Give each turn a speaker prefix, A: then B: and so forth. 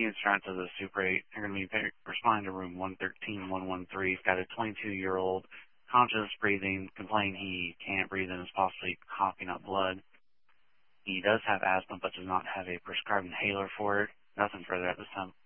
A: Unit strength of the Super 8. They're going to be responding to room 113113. He's got a 22-year-old, conscious, breathing, complaining he can't breathe and is possibly coughing up blood. He does have asthma but does not have a prescribed inhaler for it. Nothing further at this time.